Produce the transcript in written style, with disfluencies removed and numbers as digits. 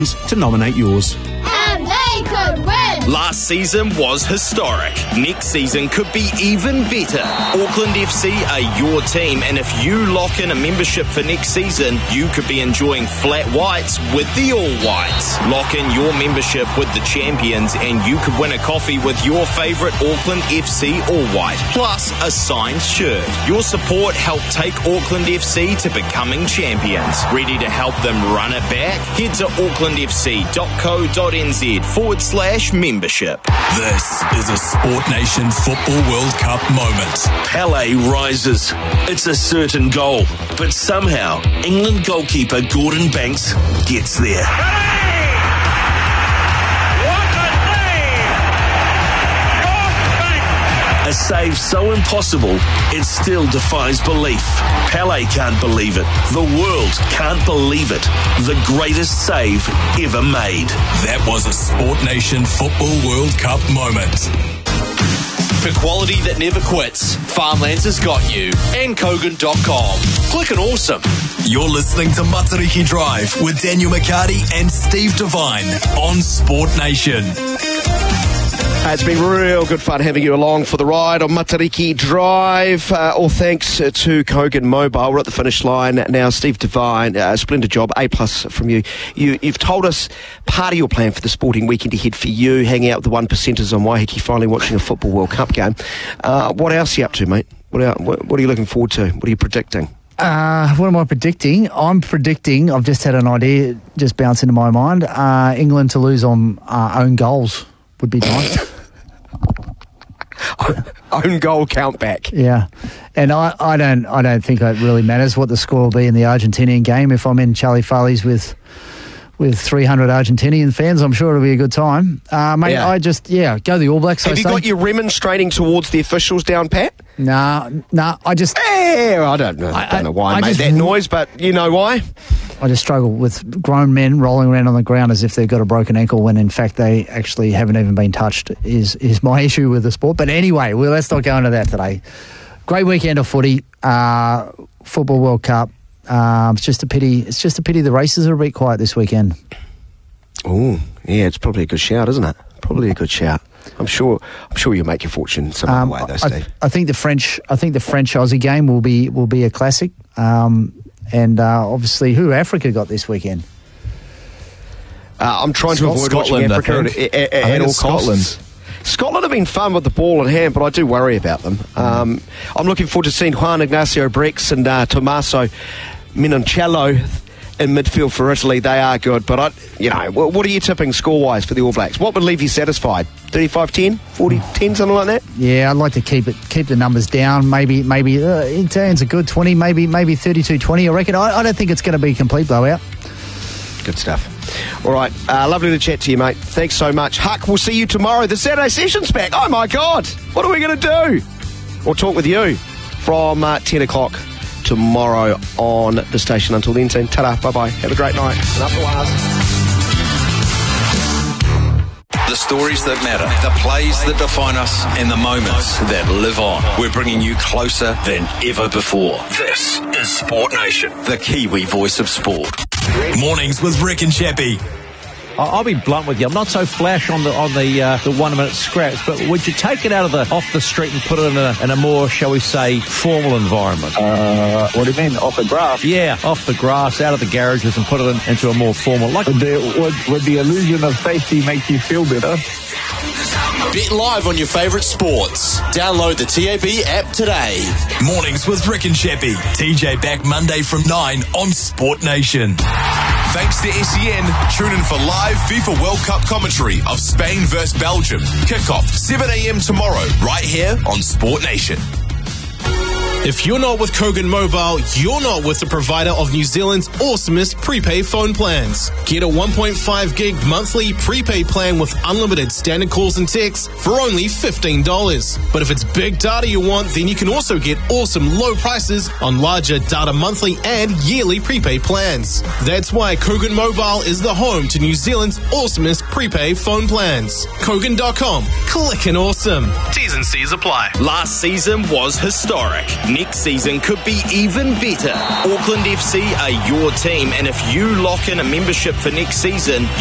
to nominate yours. And they could win! Last season was historic. Next season could be even better. Auckland FC are your team, and if you lock in a membership for next season, you could be enjoying flat whites with the All Whites. Lock in your membership with the champions, and you could win a coffee with your favourite Auckland FC All White, plus a signed shirt. Your support helped take Auckland FC to becoming champions. Ready to help them run it back? Head to aucklandfc.co.nz/membership. This is a Sport Nation Football World Cup moment. Pele rises. It's a certain goal. But somehow, England goalkeeper Gordon Banks gets there. A save so impossible, it still defies belief. Pele can't believe it. The world can't believe it. The greatest save ever made. That was a Sport Nation Football World Cup moment. For quality that never quits, Farmlands has got you. And Kogan.com. Click on awesome. You're listening to Matariki Drive with Daniel McCarty and Steve Devine on Sport Nation. It's been real good fun having you along for the ride on Matariki Drive. All thanks to Kogan Mobile. We're at the finish line now. Steve Devine, splendid job. A+ from you. You've told us part of your plan for the sporting weekend ahead for you, hanging out with the 1%ers on Waiheke, finally watching a Football World Cup game. What else are you up to, mate? What are you looking forward to? What are you predicting? What am I predicting? I'm predicting, I've just had an idea just bounce into my mind, England to lose on own goals would be nice. Own goal count back. Yeah, and I don't think it really matters what the score will be in the Argentinian game. If I'm in Charlie Farley's with 300 Argentinian fans, I'm sure it'll be a good time. Mate, yeah. Go the All Blacks. Have you got your remonstrating towards the officials down pat? Nah, I just... I don't know. I don't know why I made that noise, but you know why. I just struggle with grown men rolling around on the ground as if they've got a broken ankle when in fact they actually haven't even been touched is my issue with the sport. But anyway, let's not go into that today. Great weekend of footy, Football World Cup. It's just a pity the races are a bit quiet this weekend. Oh, yeah, it's probably a good shout, isn't it? Probably a good shout. I'm sure you'll make your fortune some other way, though, Steve. I think the French Aussie game will be a classic. And obviously, who Africa got this weekend? I'm trying to avoid watching Africa at all costs. Scotland have been fun with the ball in hand, but I do worry about them. I'm looking forward to seeing Juan Ignacio Brex and Tommaso Menoncello in midfield for Italy. They are good, but what are you tipping score-wise for the All Blacks? What would leave you satisfied? 35-10? 40-10, something like that? Yeah, I'd like to keep the numbers down. Maybe Italians a good 20, maybe 32-20. I reckon. I don't think it's going to be a complete blowout. Good stuff. All right, lovely to chat to you, mate. Thanks so much. Huck, we'll see you tomorrow. The Saturday session's back. Oh, my God. What are we going to do? We'll talk with you from 10 o'clock tomorrow on the station. Until then, team, ta-da, bye-bye. Have a great night. And up the wires. The stories that matter, the plays that define us, and the moments that live on. We're bringing you closer than ever before. This is Sport Nation, the Kiwi voice of sport. Mornings with Rick and Chappie. I'll be blunt with you. I'm not so flash on the 1 minute scraps, but would you take it off the street and put it in a more, shall we say, formal environment? What do you mean, off the grass? Yeah, off the grass, out of the garages, and put it into a more formal. Would the illusion of safety make you feel better? Bet live on your favourite sports. Download the TAB app today. Mornings with Rick and Chappie. TJ back Monday from 9 on Sport Nation. Thanks to SEN, tune in for live FIFA World Cup commentary of Spain vs Belgium. Kickoff 7 a.m. tomorrow, right here on Sport Nation. If you're not with Kogan Mobile, you're not with the provider of New Zealand's awesomest prepaid phone plans. Get a 1.5 gig monthly prepaid plan with unlimited standard calls and texts for only $15. But if it's big data you want, then you can also get awesome low prices on larger data monthly and yearly prepaid plans. That's why Kogan Mobile is the home to New Zealand's awesomest prepaid phone plans. Kogan.com. Clickin' awesome. T's and C's apply. Last season was historic. Next season could be even better. Auckland FC are your team, and if you lock in a membership for next season,